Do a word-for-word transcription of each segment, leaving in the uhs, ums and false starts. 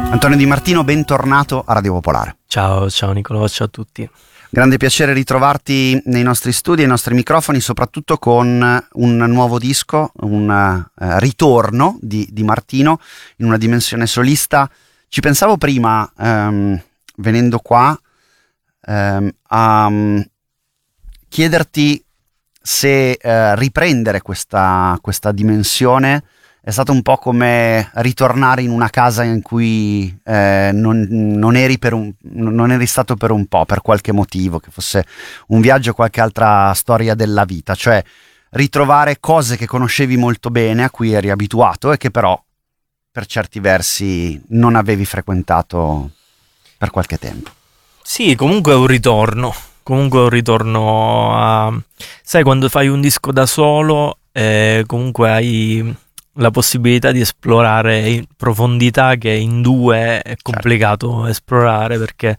Antonio Di Martino, bentornato a Radio Popolare. Ciao, ciao Nicolò, ciao a tutti. Grande piacere ritrovarti nei nostri studi, ai nostri microfoni, soprattutto con un nuovo disco, un uh, ritorno di, di Martino in una dimensione solista. Ci pensavo prima, um, venendo qua, um, a um, chiederti se uh, riprendere questa, questa dimensione è stato un po' come ritornare in una casa in cui eh, non, non, eri per un, non eri stato per un po', per qualche motivo, che fosse un viaggio o qualche altra storia della vita, cioè ritrovare cose che conoscevi molto bene, a cui eri abituato e che però per certi versi non avevi frequentato per qualche tempo. Sì, comunque è un ritorno, comunque è un ritorno a... Sai, quando fai un disco da solo, eh, comunque hai la possibilità di esplorare profondità che in due è complicato certo. esplorare, perché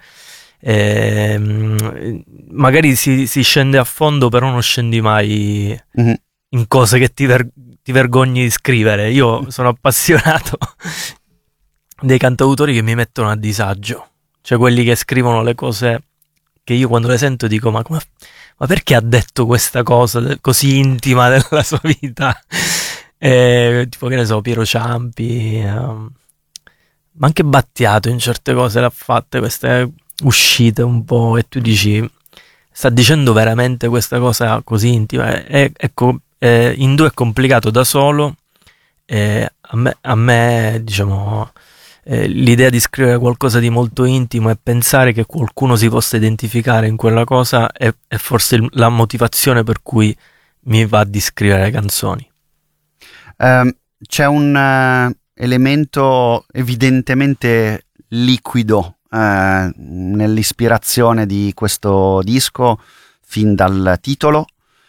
eh, magari si, si scende a fondo, però non scendi mai mm-hmm. in cose che ti, ver- ti vergogni di scrivere. Io sono appassionato dei cantautori che mi mettono a disagio, cioè quelli che scrivono le cose che io quando le sento dico ma, come, ma perché ha detto questa cosa così intima della sua vita? Eh, tipo che ne so, Piero Ciampi, um, ma anche Battiato in certe cose l'ha fatte, queste uscite un po', e tu dici sta dicendo veramente questa cosa così intima. E, ecco, eh, in due è complicato, da solo eh, a, me, a me diciamo eh, l'idea di scrivere qualcosa di molto intimo e pensare che qualcuno si possa identificare in quella cosa è, è forse il, la motivazione per cui mi va di scrivere canzoni. Um, c'è un uh, elemento evidentemente liquido uh, nell'ispirazione di questo disco fin dal titolo.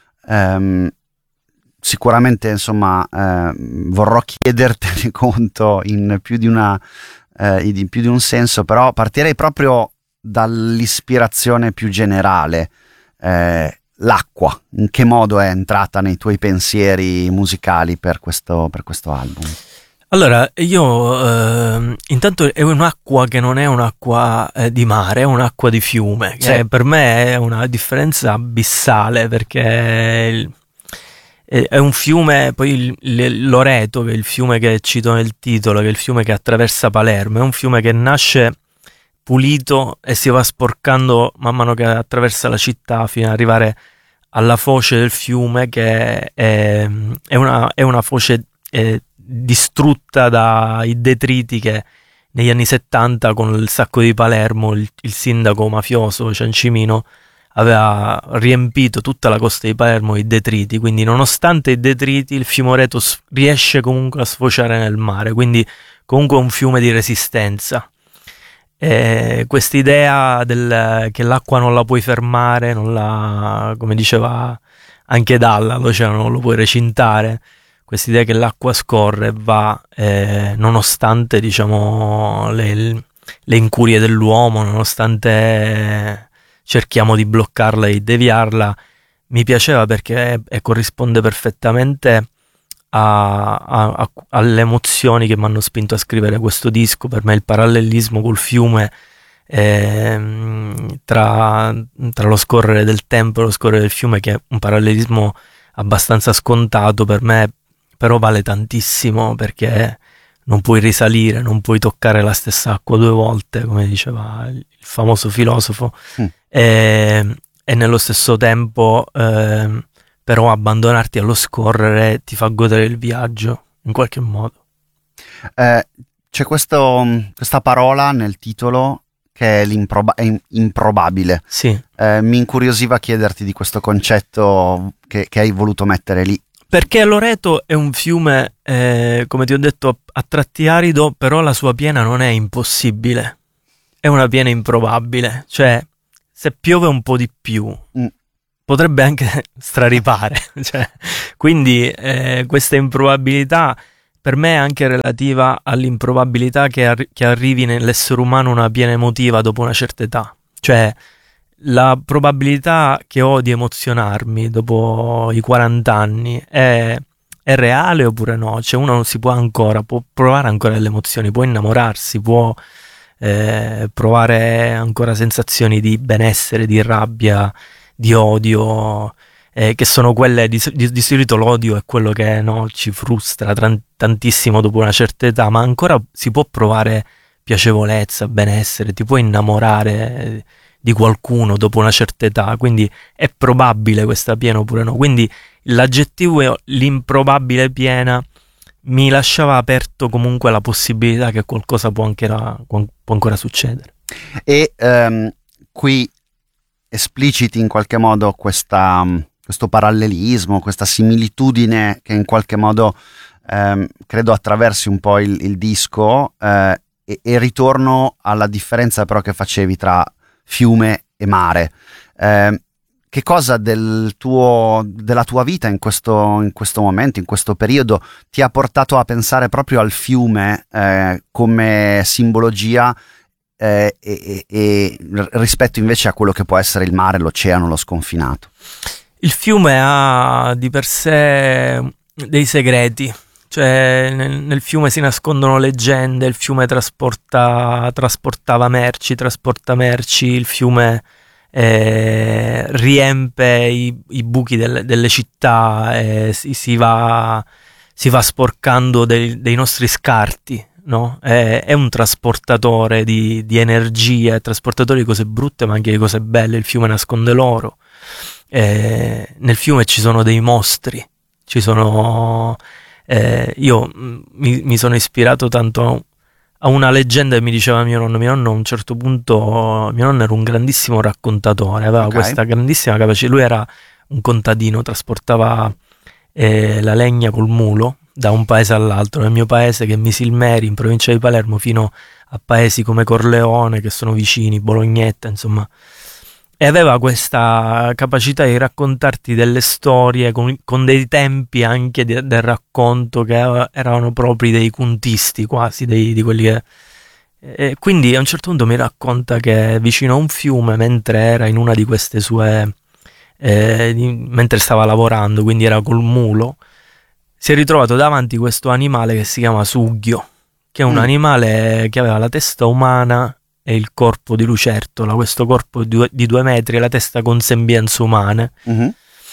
Um, sicuramente insomma uh, vorrò chiedertene conto in più di una uh, in più di un senso, però partirei proprio dall'ispirazione più generale. Uh, L'acqua, in che modo è entrata nei tuoi pensieri musicali per questo, per questo album? Allora, io eh, intanto è un'acqua che non è un'acqua eh, di mare, è un'acqua di fiume, che sì. Per me è una differenza abissale, perché è un fiume, poi il, l'Oreto, che è il fiume che cito nel titolo, che è il fiume che attraversa Palermo, è un fiume che nasce pulito e si va sporcando man mano che attraversa la città fino ad arrivare alla foce del fiume, che è, è, una, è una foce eh, distrutta dai detriti che negli anni settanta con il sacco di Palermo il, il sindaco mafioso Ciancimino aveva riempito tutta la costa di Palermo di detriti, quindi nonostante i detriti il fiume Oreto riesce comunque a sfociare nel mare, quindi comunque è un fiume di resistenza. Eh, quest'idea del, che l'acqua non la puoi fermare, non la, come diceva anche Dalla, l'oceano non lo puoi recintare, quest'idea che l'acqua scorre e va eh, nonostante diciamo le, le incurie dell'uomo, nonostante cerchiamo di bloccarla e di deviarla, mi piaceva perché eh, corrisponde perfettamente A, a, alle emozioni che mi hanno spinto a scrivere questo disco. Per me il parallelismo col fiume eh, tra, tra lo scorrere del tempo e lo scorrere del fiume, che è un parallelismo abbastanza scontato, per me però vale tantissimo, perché non puoi risalire, non puoi toccare la stessa acqua due volte, come diceva il famoso filosofo, mm. e, e nello stesso tempo eh, però abbandonarti allo scorrere ti fa godere il viaggio in qualche modo. Eh, c'è questo, questa parola nel titolo che è, l'improba- è improbabile. Sì. Eh, mi incuriosiva chiederti di questo concetto che, che hai voluto mettere lì. Perché Loreto è un fiume, eh, come ti ho detto, a tratti arido, però la sua piena non è impossibile. È una piena improbabile. Cioè, se piove un po' di più... Mm. potrebbe anche straripare, cioè, quindi eh, questa improbabilità per me è anche relativa all'improbabilità che, arri- che arrivi nell'essere umano una piena emotiva dopo una certa età, cioè la probabilità che ho di emozionarmi dopo i quaranta anni è è reale oppure no? Cioè uno si può ancora, può provare ancora delle emozioni, può innamorarsi, può eh, provare ancora sensazioni di benessere, di rabbia, di odio, eh, che sono quelle, di, di, di solito l'odio è quello che no, ci frustra tran- tantissimo dopo una certa età, ma ancora si può provare piacevolezza, benessere, ti puoi innamorare di qualcuno dopo una certa età, quindi è probabile questa piena oppure no. Quindi l'aggettivo l'improbabile piena mi lasciava aperto comunque la possibilità che qualcosa può, anche la, può ancora succedere. E um, qui espliciti in qualche modo questa, questo parallelismo, questa similitudine che in qualche modo um, credo attraversi un po' il, il disco, uh, e, e ritorno alla differenza però che facevi tra fiume e mare. Eh, che cosa del tuo, della tua vita in questo, in questo momento, in questo periodo, ti ha portato a pensare proprio al fiume eh, come simbologia eh, e, e rispetto invece a quello che può essere il mare, l'oceano, lo sconfinato? Il fiume ha di per sé dei segreti. Cioè nel, nel fiume si nascondono leggende, il fiume trasporta, trasportava merci, trasporta merci, il fiume eh, riempie i, i buchi del, delle città, eh, si, si, va, si va sporcando dei, dei nostri scarti, no? È, è un trasportatore di, di energia, è trasportatore di cose brutte ma anche di cose belle, il fiume nasconde l'oro, eh, nel fiume ci sono dei mostri, ci sono... Eh, io mi, mi sono ispirato tanto a una leggenda che mi diceva mio nonno. Mio nonno a un certo punto, mio nonno era un grandissimo raccontatore, aveva Okay. questa grandissima capacità. Lui era un contadino, trasportava eh, la legna col mulo da un paese all'altro, nel mio paese che è Misilmeri in provincia di Palermo, fino a paesi come Corleone che sono vicini, Bolognetta, insomma. E aveva questa capacità di raccontarti delle storie con, con dei tempi anche di, del racconto che erano propri dei contisti, quasi dei, di quelli che... E quindi a un certo punto mi racconta che vicino a un fiume, mentre era in una di queste sue... Eh, di, mentre stava lavorando, quindi era col mulo, si è ritrovato davanti questo animale che si chiama Sughio, che è un Mm. animale che aveva la testa umana e il corpo di lucertola, questo corpo di due, di due metri e la testa con sembianze umane. Mhm.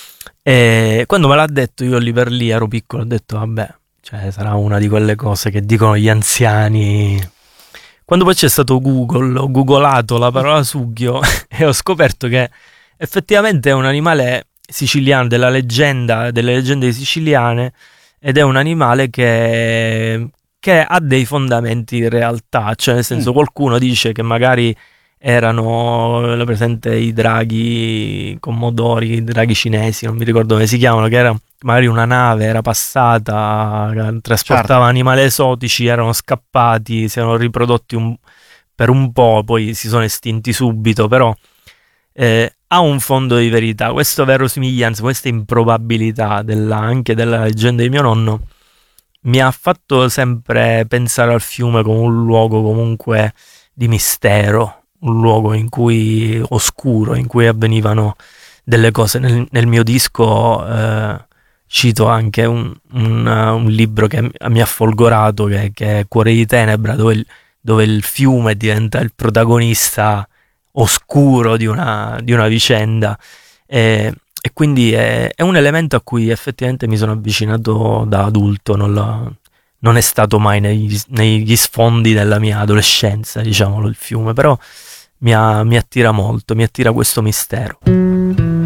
E quando me l'ha detto, io lì per lì ero piccolo, ho detto vabbè, cioè sarà una di quelle cose che dicono gli anziani. Quando poi c'è stato Google, ho googolato la parola Sughio e ho scoperto che effettivamente è un animale siciliano, della leggenda, delle leggende siciliane, ed è un animale che... che ha dei fondamenti in realtà, cioè nel senso Mm. qualcuno dice che magari erano la presente i draghi commodori, i draghi cinesi, non mi ricordo come si chiamano, che era magari una nave, era passata, trasportava Certo. animali esotici, erano scappati, si erano riprodotti un- per un po', poi si sono estinti subito, però eh, ha un fondo di verità, questa verosimiglianza, questa improbabilità della- anche della leggenda di mio nonno mi ha fatto sempre pensare al fiume come un luogo comunque di mistero, un luogo in cui oscuro, in cui avvenivano delle cose. Nel, nel mio disco eh, cito anche un, un, un libro che mi ha folgorato, che, che è Cuore di Tenebra, dove il, dove il fiume diventa il protagonista oscuro di una, di una vicenda. E, E quindi è, è un elemento a cui effettivamente mi sono avvicinato da adulto, non, la- non è stato mai negli, negli sfondi della mia adolescenza, diciamolo, il fiume, però mi, ha- mi attira molto, mi attira questo mistero.